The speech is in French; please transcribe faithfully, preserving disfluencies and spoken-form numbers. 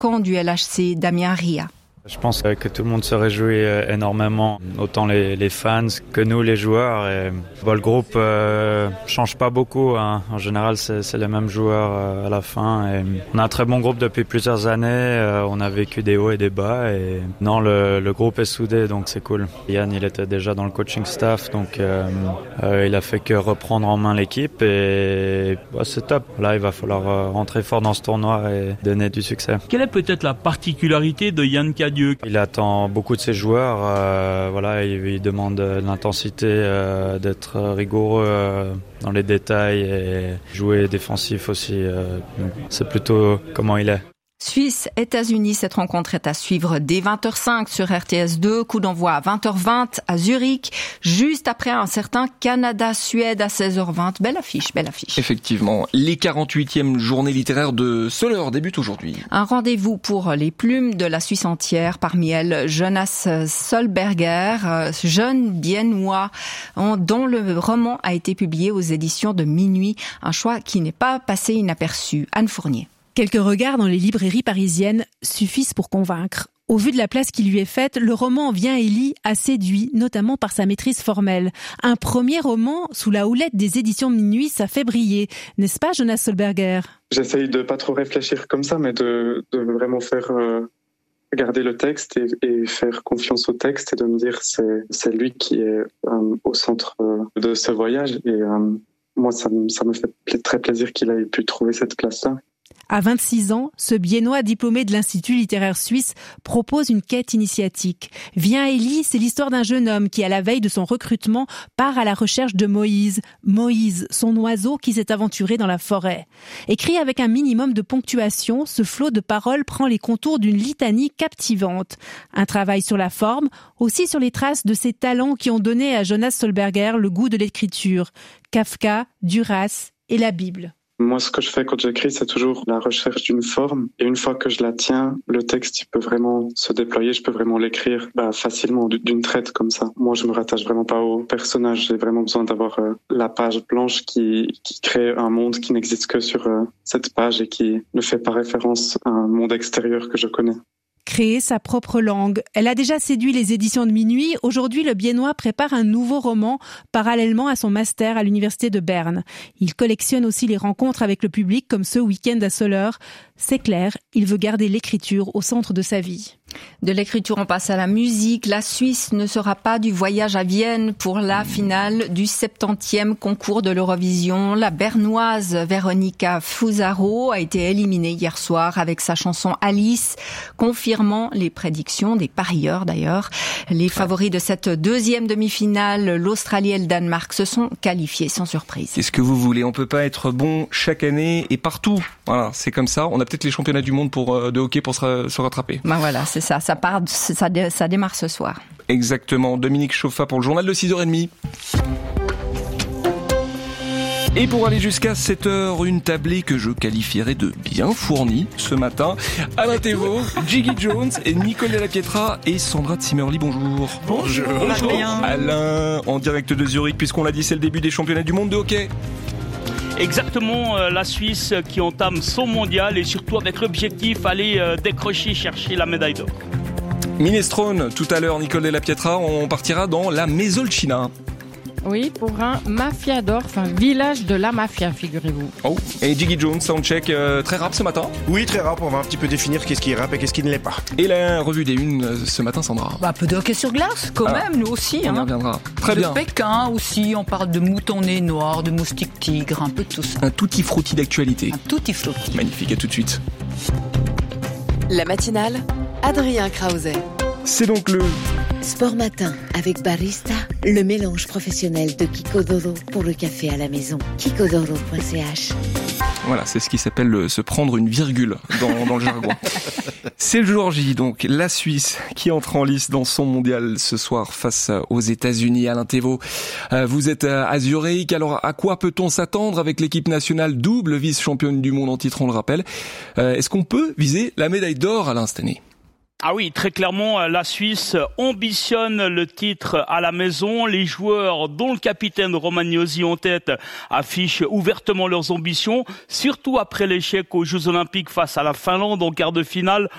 camp du L H C Damien Ria. Je pense que tout le monde se réjouit énormément, autant les, les fans que nous les joueurs. Et, bon, le groupe euh, change pas beaucoup, hein. En général c'est, c'est les mêmes joueurs euh, à la fin. Et on a un très bon groupe depuis plusieurs années, euh, on a vécu des hauts et des bas. Et non, le, le groupe est soudé, donc c'est cool. Yann, il était déjà dans le coaching staff, donc euh, euh, il a fait que reprendre en main l'équipe et bah, c'est top. Là, il va falloir rentrer fort dans ce tournoi et donner du succès. Quelle est peut-être la particularité de Yann Cadieux? Il attend beaucoup de ses joueurs, euh, voilà, il, il demande de l'intensité, euh, d'être rigoureux euh, dans les détails et jouer défensif aussi. Euh, c'est plutôt comment il est. Suisse, États-Unis, cette rencontre est à suivre dès vingt heures cinq sur R T S deux, coup d'envoi à vingt heures vingt à Zurich, juste après un certain Canada-Suède à seize heures vingt. Belle affiche, belle affiche. Effectivement, les quarante-huitièmes journées littéraires de Soleure débutent aujourd'hui. Un rendez-vous pour les plumes de la Suisse entière, parmi elles Jonas Solberger, jeune biennois dont le roman a été publié aux éditions de Minuit, un choix qui n'est pas passé inaperçu. Anne Fournier. Quelques regards dans les librairies parisiennes suffisent pour convaincre. Au vu de la place qui lui est faite, le roman Viens Ellie a séduit, notamment par sa maîtrise formelle. Un premier roman sous la houlette des éditions Minuit, ça fait briller. N'est-ce pas, Jonas Solberger? J'essaye de pas trop réfléchir comme ça, mais de, de vraiment faire euh, regarder le texte et, et faire confiance au texte et de me dire c'est c'est lui qui est euh, au centre euh, de ce voyage. Et euh, moi, ça, ça me fait très plaisir qu'il ait pu trouver cette place-là. À vingt-six ans, ce biennois diplômé de l'Institut littéraire suisse propose une quête initiatique. Viens Ellie, c'est l'histoire d'un jeune homme qui, à la veille de son recrutement, part à la recherche de Moïse. Moïse, son oiseau qui s'est aventuré dans la forêt. Écrit avec un minimum de ponctuation, ce flot de paroles prend les contours d'une litanie captivante. Un travail sur la forme, aussi sur les traces de ces talents qui ont donné à Jonas Solberger le goût de l'écriture. Kafka, Duras et la Bible. Moi, ce que je fais quand j'écris, c'est toujours la recherche d'une forme. Et une fois que je la tiens, le texte, il peut vraiment se déployer. Je peux vraiment l'écrire bah, facilement, d'une traite comme ça. Moi, je me rattache vraiment pas au personnage. J'ai vraiment besoin d'avoir euh, la page blanche qui, qui crée un monde qui n'existe que sur euh, cette page et qui ne fait pas référence à un monde extérieur que je connais. Créer sa propre langue. Elle a déjà séduit les éditions de Minuit. Aujourd'hui, le biennois prépare un nouveau roman parallèlement à son master à l'université de Berne. Il collectionne aussi les rencontres avec le public comme ce week-end à Soleure. C'est clair, il veut garder l'écriture au centre de sa vie. De l'écriture, on passe à la musique. La Suisse ne sera pas du voyage à Vienne pour la finale du septantième concours de l'Eurovision. La bernoise Veronica Fusaro a été éliminée hier soir avec sa chanson Alice, confirmant les prédictions des parieurs d'ailleurs. Les favoris de cette deuxième demi-finale, l'Australie et le Danemark, se sont qualifiés sans surprise. Qu'est-ce que vous voulez? On peut pas être bon chaque année et partout. Voilà, c'est comme ça. On a peut-être les championnats du monde pour euh, de hockey pour se, se rattraper. Ben voilà, c'est ça. Ça part, ça, ça démarre ce soir. Exactement. Dominique Chauffa pour le journal de six heures trente. Et pour aller jusqu'à sept heures, une tablée que je qualifierais de bien fournie ce matin. Alain Thévault, Jiggy Jones et Nicole Delapietra et Sandra Zimmerli, bonjour. Bonjour. Bonjour. Alain, en direct de Zurich, puisqu'on l'a dit, c'est le début des championnats du monde de hockey. Exactement, euh, la Suisse qui entame son mondial et surtout avec l'objectif d'aller euh, décrocher, chercher la médaille d'or. Minestrone, tout à l'heure, Nicole Delapietra, on partira dans la Mesolcina. Oui, pour un Mafiadorf, un village de la mafia, figurez-vous. Oh, et Jiggy Jones, soundcheck euh, très rap ce matin. Oui, très rap, on va un petit peu définir qu'est-ce qui est rap et qu'est-ce qui ne l'est pas. Et la revue des unes euh, ce matin, Sandra. Bah, un peu de hockey sur glace, quand ah, même, nous aussi. On hein. y reviendra. Très de bien. Pékin aussi, on parle de mouton nez noir, de moustique tigre, un peu de tout ça. Un tutti frutti d'actualité. Un tutti frutti. Magnifique, à tout de suite. La matinale, Adrien Krause. C'est donc le Sport Matin avec Barista, le mélange professionnel de Kikodoro pour le café à la maison. kikodoro point c h. Voilà, c'est ce qui s'appelle le, se prendre une virgule dans, dans le jargon. C'est le jour J, donc la Suisse qui entre en lice dans son mondial ce soir face aux États-Unis. Alain Thévault, euh, vous êtes à Zurich. Alors, à quoi peut-on s'attendre avec l'équipe nationale double vice-championne du monde en titre, on le rappelle. euh, Est-ce qu'on peut viser la médaille d'or, Alain, cette année? Ah oui, très clairement, la Suisse ambitionne le titre à la maison. Les joueurs, dont le capitaine Romagnosi en tête, affichent ouvertement leurs ambitions, surtout après l'échec aux Jeux Olympiques face à la Finlande en quart de finale.